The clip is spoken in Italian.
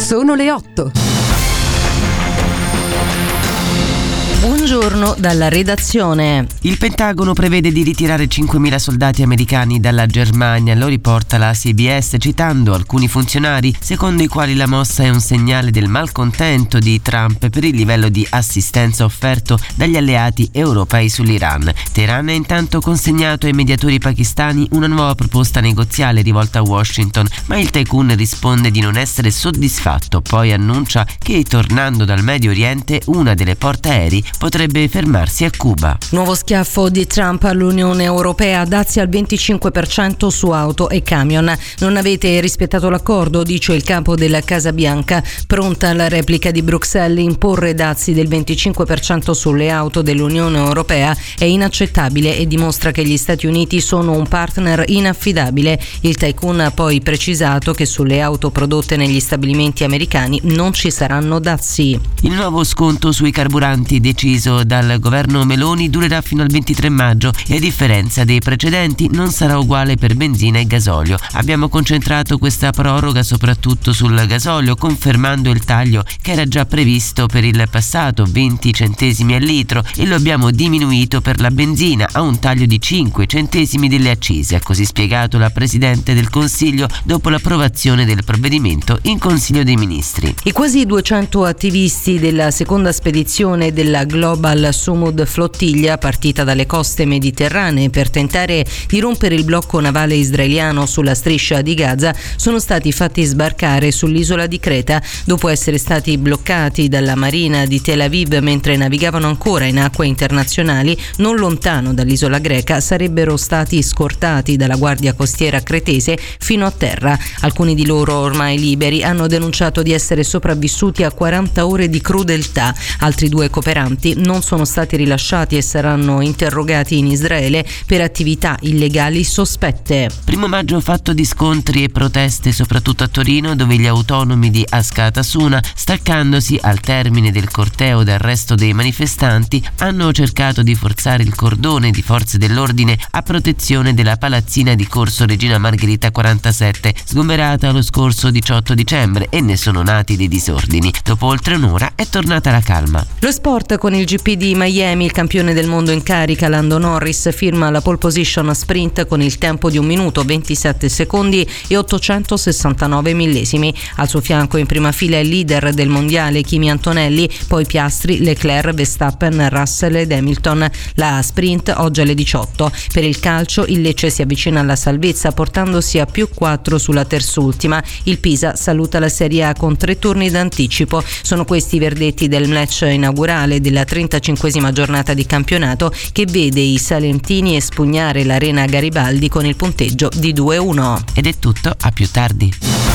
Sono le 8. Buongiorno dalla redazione. Il Pentagono prevede di ritirare 5.000 soldati americani dalla Germania, lo riporta la CBS citando alcuni funzionari, secondo i quali la mossa è un segnale del malcontento di Trump per il livello di assistenza offerto dagli alleati europei sull'Iran. Teheran ha intanto consegnato ai mediatori pakistani una nuova proposta negoziale rivolta a Washington, ma il tycoon risponde di non essere soddisfatto, poi annuncia che tornando dal Medio Oriente una delle portaerei potrebbe fermarsi a Cuba. Nuovo schiaffo di Trump all'Unione Europea, dazi al 25% su auto e camion. Non avete rispettato l'accordo, dice il capo della Casa Bianca. Pronta la replica di Bruxelles, imporre dazi del 25% sulle auto dell'Unione Europea è inaccettabile e dimostra che gli Stati Uniti sono un partner inaffidabile. Il tycoon ha poi precisato che sulle auto prodotte negli stabilimenti americani non ci saranno dazi. Il nuovo sconto sui carburanti deciso dal governo Meloni durerà fino al 23 maggio e a differenza dei precedenti non sarà uguale per benzina e gasolio. Abbiamo concentrato questa proroga soprattutto sul gasolio, confermando il taglio che era già previsto per il passato, 20 centesimi al litro, e lo abbiamo diminuito per la benzina a un taglio di 5 centesimi delle accise, ha così spiegato la Presidente del Consiglio dopo l'approvazione del provvedimento in Consiglio dei Ministri. I quasi 200 attivisti della seconda spedizione della Global Sumud Flottiglia, partita dalle coste mediterranee per tentare di rompere il blocco navale israeliano sulla striscia di Gaza, sono stati fatti sbarcare sull'isola di Creta dopo essere stati bloccati dalla marina di Tel Aviv mentre navigavano ancora in acque internazionali non lontano dall'isola greca. Sarebbero stati scortati dalla guardia costiera cretese fino a terra. Alcuni di loro, ormai liberi, hanno denunciato di essere sopravvissuti a 40 ore di crudeltà. Altri 2 cooperanti non sono stati rilasciati e saranno interrogati in Israele per attività illegali sospette. 1 maggio fatto di scontri e proteste soprattutto a Torino, dove gli autonomi di Ascata Suna, staccandosi al termine del corteo d'arresto dei manifestanti, hanno cercato di forzare il cordone di forze dell'ordine a protezione della palazzina di Corso Regina Margherita 47, sgomberata lo scorso 18 dicembre, e ne sono nati dei disordini. Dopo oltre un'ora è tornata la calma. Lo sport con il GP di Miami. Il campione del mondo in carica Lando Norris firma la pole position a sprint con il tempo di 1 minuto 27 secondi e 869 millesimi. Al suo fianco in prima fila il leader del mondiale Kimi Antonelli, poi Piastri, Leclerc, Verstappen, Russell ed Hamilton. La sprint oggi alle 18. Per il calcio il Lecce si avvicina alla salvezza portandosi a +4 sulla terzultima. Il Pisa saluta la Serie A con 3 turni d'anticipo. Sono questi i verdetti del match inaugurale della 35esima giornata di campionato, che vede i salentini espugnare l'Arena Garibaldi con il punteggio di 2-1. Ed è tutto, a più tardi.